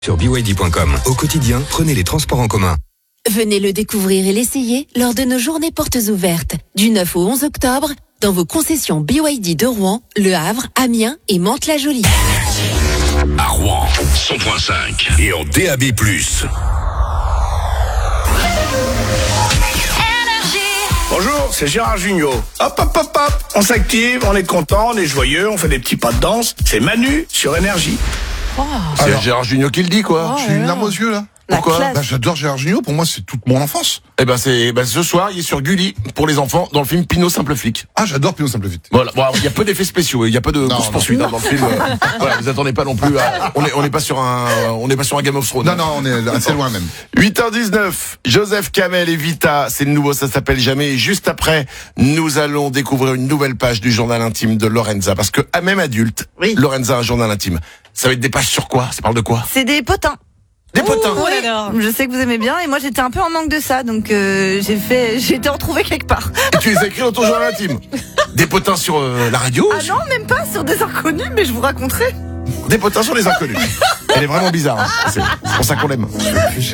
Sur BYD.com. Au quotidien, prenez les transports en commun. Venez le découvrir et l'essayer lors de nos journées portes ouvertes, du 9 au 11 octobre, dans vos concessions BYD de Rouen, Le Havre, Amiens et Mantes-la-Jolie. À Rouen, 100.5 et en DAB+. Bonjour, c'est Gérard Jugnot. Hop, hop, hop, hop, on s'active, on est content, on est joyeux, on fait des petits pas de danse. C'est Manu sur Énergie. C'est Gérard Jugnot qui le dit, quoi. J'ai une larme aux yeux, là. Pourquoi? J'adore Gérard Jugnot, pour moi c'est toute mon enfance. Eh ben ce soir, il est sur Gulli pour les enfants dans le film Pinot Simple Flic. Ah, j'adore Pinot Simple Flic. Voilà, bon, il y a peu d'effets spéciaux, il y a pas de course-poursuite dans le film. Voilà, vous attendez pas non plus à, on n'est pas sur un Game of Thrones. Non, on est assez loin même. 8h19, Joseph Kamel et Vita, c'est le nouveau, ça s'appelle Jamais. Et juste après, nous allons découvrir une nouvelle page du journal intime de Lorenza. Parce que, même adulte, oui. Lorenza a un journal intime. Ça va être des pages sur quoi? Ça parle de quoi? C'est des potins. Des potins. Oui, je sais que vous aimez bien et moi j'étais un peu en manque de ça, donc j'ai été en trouver quelque part. Et tu les as écrits dans ton journal intime? Des potins sur la radio? Ah non, même pas sur des inconnus, mais je vous raconterai. Des potins sur les inconnus. Elle est vraiment bizarre, hein. C'est pour ça qu'on l'aime.